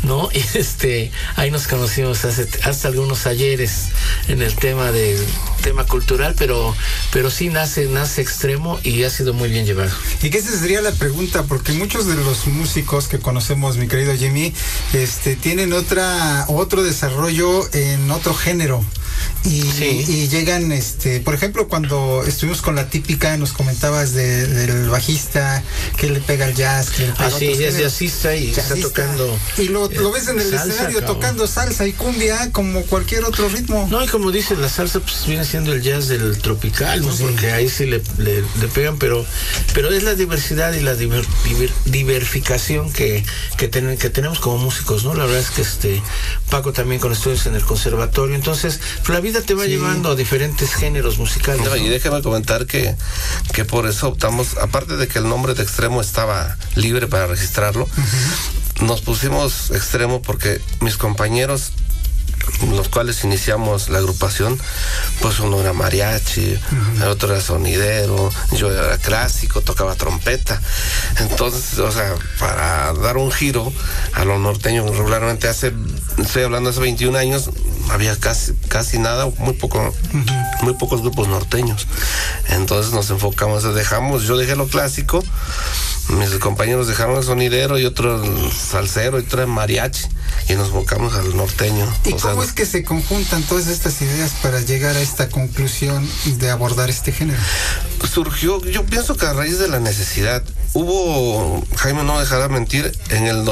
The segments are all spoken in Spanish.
¿no? Y ahí nos conocimos hace algunos ayeres en el tema cultural, pero sí nace Extremo y ha sido muy bien llevado. Y que esa sería la pregunta, porque muchos de los músicos que conocemos, mi querido Jimmy, tienen otro desarrollo en otro género. Y llegan, por ejemplo, cuando estuvimos con La Típica, nos comentabas del bajista que le pega al jazz, que le pega sí, es jazzista y está tocando. Y lo ves en el salsa, escenario tocando salsa y cumbia como cualquier otro ritmo. No, y como dices, la salsa pues viene siendo el jazz del tropical, ¿no? Sí. Porque ahí sí le pegan, pero es la diversidad y la diversificación que tenemos como músicos, ¿no? La verdad es que Paco también con estudios en el conservatorio, entonces la vida te va llevando a diferentes géneros musicales. No, y déjame comentar que por eso optamos, aparte de que el nombre de Extremo estaba libre para registrarlo, nos pusimos Extremo porque mis compañeros, los cuales iniciamos la agrupación, pues uno era mariachi, el otro era sonidero, yo era clásico, tocaba trompeta. Entonces, o sea, para dar un giro a lo norteño, regularmente estoy hablando hace 21 años, había casi nada, muy pocos grupos norteños. Entonces nos enfocamos, yo dejé lo clásico, mis compañeros dejaron el sonidero y otro el salsero y otro el mariachi, y nos enfocamos al norteño. ¿Y cómo es que se conjuntan todas estas ideas para llegar a esta conclusión de abordar este género? Surgió, yo pienso que a raíz de la necesidad. Jaime no dejará mentir, en el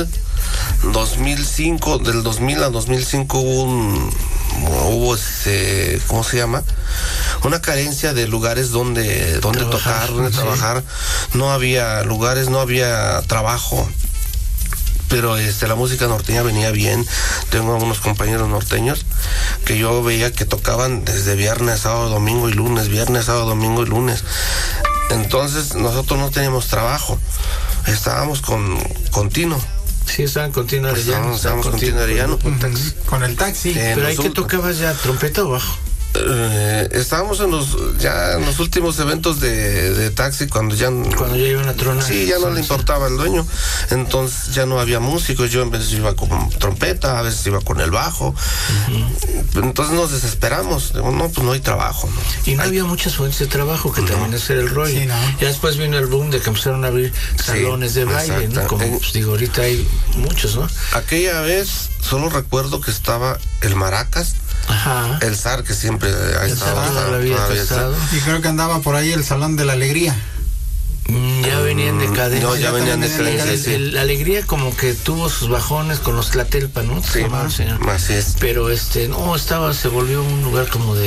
2005, del 2000 a 2005 hubo ¿cómo se llama? Una carencia de lugares donde tocar, donde trabajar. No había lugares, no había trabajo. Pero la música norteña venía bien. Tengo algunos compañeros norteños que yo veía que tocaban desde viernes, sábado, domingo y lunes, viernes, sábado, domingo y lunes. Entonces nosotros no teníamos trabajo. Estábamos con Tino. Sí, estaban con Tino Arellano. Estábamos con Tino Arellano. Con el taxi. Pero ahí que tocabas ya, ¿trompeta o bajo? Estábamos en los últimos eventos de taxi cuando ya iban a tronar. Sí, ya no le importaba al dueño. Entonces ya no había músicos. Yo en veces iba con trompeta, a veces iba con el bajo. Entonces nos desesperamos. Digo, no, pues no hay trabajo, ¿no? Y no había muchas fuentes de trabajo, que también ese era el rollo. Sí, no. Ya después vino el boom de que empezaron a abrir salones de baile, ¿no? Como ahorita hay muchos, ¿no? Aquella vez solo recuerdo que estaba el Maracas. Ajá. El Zar, que siempre ha estado. Y creo que andaba por ahí el Salón de la Alegría. Ya venían de cadencia. No, ya venían de cadencia. La Alegría como que tuvo sus bajones con los Tlatelpa, ¿no? Sí, así es. Pero se volvió un lugar como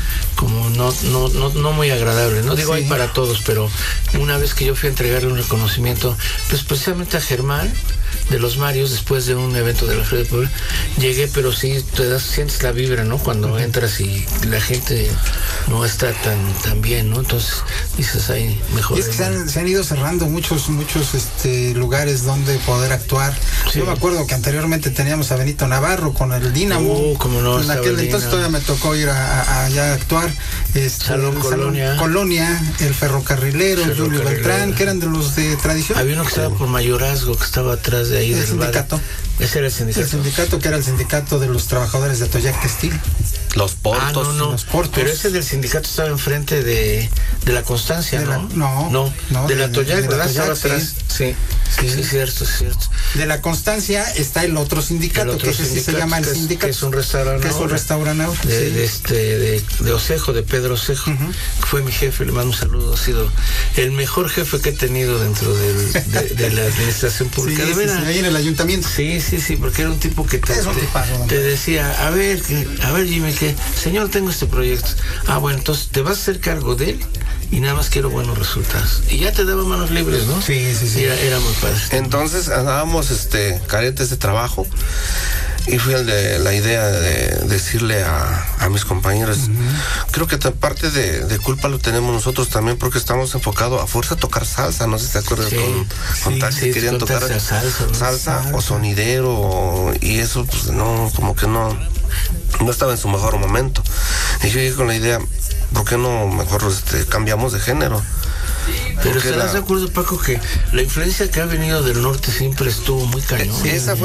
no muy agradable, ¿no? Digo, hay para todos, pero una vez que yo fui a entregarle un reconocimiento, pues precisamente a Germán de los Marios, después de un evento de la Feria de Puebla, llegué, pero sí sientes la vibra, ¿no? Cuando entras y la gente no está tan bien, ¿no? Entonces dices, ahí mejor. Y es que se han ido cerrando muchos lugares donde poder actuar. Sí. Yo me acuerdo que anteriormente teníamos a Benito Navarro con el Dínamo. Como no. En aquel entonces todavía me tocó ir allá a actuar. Salón Colonia, el Ferrocarrilero, Julio Beltrán, que eran de los de tradición. Había uno que estaba por Mayorazgo, que estaba atrás de ahí del sindicato. Ese era el sindicato. El sindicato que era el sindicato de los trabajadores de Toyac Textil. Los Portos. Los Portos. Pero ese del sindicato estaba enfrente de la Constancia, ¿no? De la Toyac, ¿verdad? Estaba atrás. Sí, cierto. De la Constancia está el otro sindicato, que ese sí se llama el sindicato. Que es un restaurante. De Osejo, de Pedro Osejo. Que fue mi jefe, le mando un saludo. Ha sido el mejor jefe que he tenido dentro de la administración pública. Sí, ahí en el ayuntamiento. Sí, porque era un tipo que te decía, a ver Jimmy, que señor, tengo este proyecto. Bueno, entonces te vas a hacer cargo de él y nada más quiero buenos resultados. Y ya te daba manos libres, ¿no? Sí. Era muy padre. Entonces andábamos carentes de trabajo y fui al de la idea de decirle a mis compañeros, creo que parte de culpa lo tenemos nosotros también, porque estamos enfocados a fuerza a tocar salsa, no sé si te acuerdas con Taxi, querían tocar salsa o sonidero, y eso pues no, como que no estaba en su mejor momento. Y yo llegué con la idea, ¿por qué no mejor cambiamos de género? Pero ¿estás de acuerdo, Paco, que la influencia que ha venido del norte siempre estuvo muy cañón? Esa fue